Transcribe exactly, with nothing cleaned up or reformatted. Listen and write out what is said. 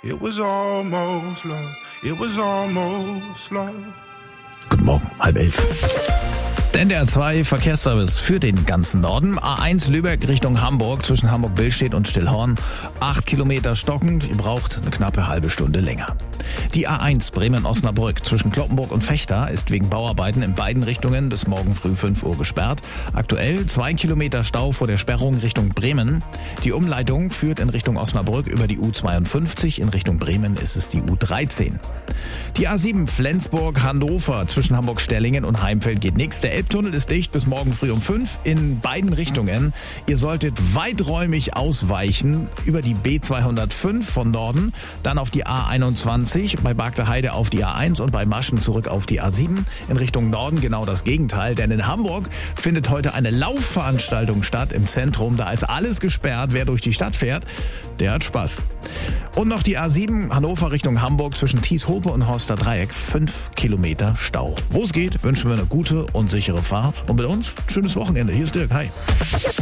It was almost love. It was almost love. Guten Morgen, halb elf. Der N D R zwei Verkehrsservice für den ganzen Norden. A eins Lübeck Richtung Hamburg zwischen Hamburg-Billstedt und Stillhorn. Acht Kilometer stockend. Ihr braucht eine knappe halbe Stunde länger. Die A eins Bremen-Osnabrück zwischen Cloppenburg und Vechta ist wegen Bauarbeiten in beiden Richtungen bis morgen früh fünf Uhr gesperrt. Aktuell zwei Kilometer Stau vor der Sperrung Richtung Bremen. Die Umleitung führt in Richtung Osnabrück über die U zweiundfünfzig. In Richtung Bremen ist es die U dreizehn. Die A sieben Flensburg-Hannover zwischen Hamburg-Stellingen und Heimfeld geht nichts. Der Elbtunnel ist dicht bis morgen früh um fünf in beiden Richtungen. Ihr solltet weiträumig ausweichen über die B zweihundertfünf von Norden, dann auf die A einundzwanzig, bei Bargteheide auf die A eins und bei Maschen zurück auf die A sieben. In Richtung Norden genau das Gegenteil, denn in Hamburg findet heute eine Laufveranstaltung statt im Zentrum. Da ist alles gesperrt. Wer durch die Stadt fährt, der hat Spaß. Und noch die A sieben Hannover Richtung Hamburg zwischen Thieshope und Horster Dreieck. Fünf Kilometer Stau. Wo es geht, wünschen wir eine gute und sichere Fahrt. Und mit uns, schönes Wochenende. Hier ist Dirk. Hi.